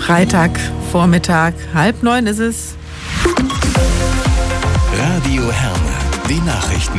Freitagvormittag, 8:30 ist es. Radio Herne, die Nachrichten.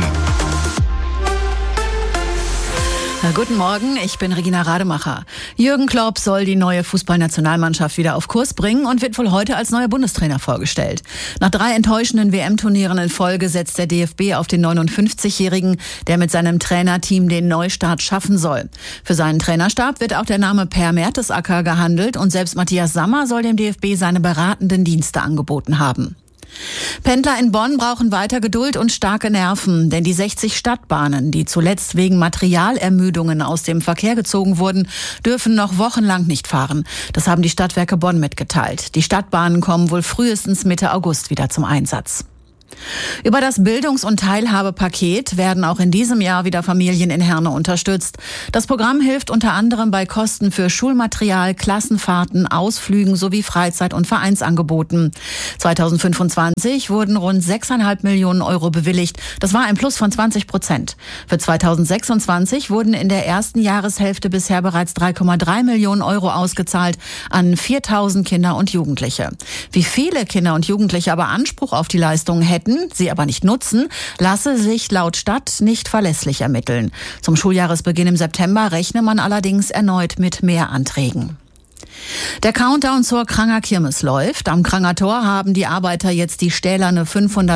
Guten Morgen, ich bin Regina Rademacher. Jürgen Klopp soll die neue Fußballnationalmannschaft wieder auf Kurs bringen und wird wohl heute als neuer Bundestrainer vorgestellt. Nach 3 enttäuschenden WM-Turnieren in Folge setzt der DFB auf den 59-Jährigen, der mit seinem Trainerteam den Neustart schaffen soll. Für seinen Trainerstab wird auch der Name Per Mertesacker gehandelt und selbst Matthias Sammer soll dem DFB seine beratenden Dienste angeboten haben. Pendler in Bonn brauchen weiter Geduld und starke Nerven, denn die 60 Stadtbahnen, die zuletzt wegen Materialermüdungen aus dem Verkehr gezogen wurden, dürfen noch wochenlang nicht fahren. Das haben die Stadtwerke Bonn mitgeteilt. Die Stadtbahnen kommen wohl frühestens Mitte August wieder zum Einsatz. Über das Bildungs- und Teilhabepaket werden auch in diesem Jahr wieder Familien in Herne unterstützt. Das Programm hilft unter anderem bei Kosten für Schulmaterial, Klassenfahrten, Ausflügen sowie Freizeit- und Vereinsangeboten. 2025 wurden rund 6,5 Millionen Euro bewilligt. Das war ein Plus von 20%. Für 2026 wurden in der ersten Jahreshälfte bisher bereits 3,3 Millionen Euro ausgezahlt an 4.000 Kinder und Jugendliche. Wie viele Kinder und Jugendliche aber Anspruch auf die Leistungen hätten, sie aber nicht nutzen, lasse sich laut Stadt nicht verlässlich ermitteln. Zum Schuljahresbeginn im September rechne man allerdings erneut mit mehr Anträgen. Der Countdown zur Kranger Kirmes läuft. Am Kranger Tor haben die Arbeiter jetzt die stählerne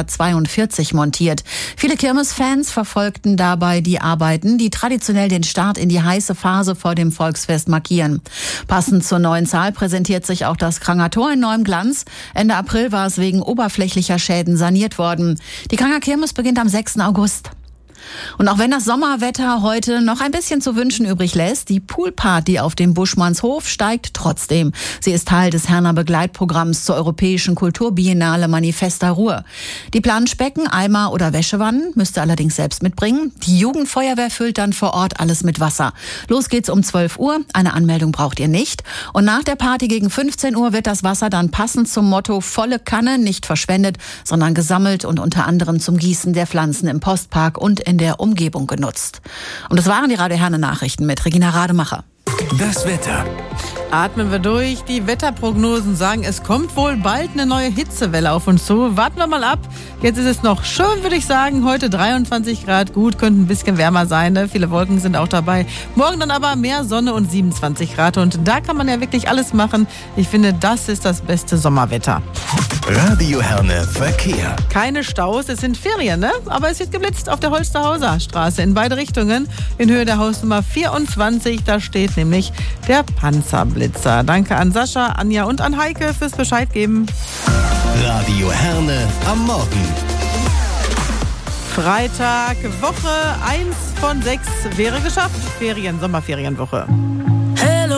542 montiert. Viele Kirmesfans verfolgten dabei die Arbeiten, die traditionell den Start in die heiße Phase vor dem Volksfest markieren. Passend zur neuen Zahl präsentiert sich auch das Kranger Tor in neuem Glanz. Ende April war es wegen oberflächlicher Schäden saniert worden. Die Kranger Kirmes beginnt am 6. August. Und auch wenn das Sommerwetter heute noch ein bisschen zu wünschen übrig lässt, die Poolparty auf dem Buschmannshof steigt trotzdem. Sie ist Teil des Herner Begleitprogramms zur Europäischen Kulturbiennale Manifesta Ruhr. Die Planschbecken, Eimer oder Wäschewannen müsst ihr allerdings selbst mitbringen. Die Jugendfeuerwehr füllt dann vor Ort alles mit Wasser. Los geht's um 12 Uhr. Eine Anmeldung braucht ihr nicht. Und nach der Party gegen 15 Uhr wird das Wasser dann passend zum Motto volle Kanne nicht verschwendet, sondern gesammelt und unter anderem zum Gießen der Pflanzen im Postpark und in der Umgebung genutzt. Und das waren die Radio Herne Nachrichten mit Regina Rademacher. Das Wetter. Atmen wir durch. Die Wetterprognosen sagen, es kommt wohl bald eine neue Hitzewelle auf uns zu. Warten wir mal ab. Jetzt ist es noch schön, würde ich sagen. Heute 23 Grad. Gut, könnte ein bisschen wärmer sein. Ne? Viele Wolken sind auch dabei. Morgen dann aber mehr Sonne und 27 Grad. Und da kann man ja wirklich alles machen. Ich finde, das ist das beste Sommerwetter. Radio Herne Verkehr. Keine Staus, es sind Ferien, ne? Aber es wird geblitzt auf der Holsterhauser Straße in beide Richtungen. In Höhe der Hausnummer 24, da steht nämlich der Panzerblitzer. Danke an Sascha, Anja und an Heike fürs Bescheid geben. Radio Herne am Morgen. Freitag, Woche 1 von 6 wäre geschafft. Sommerferienwoche.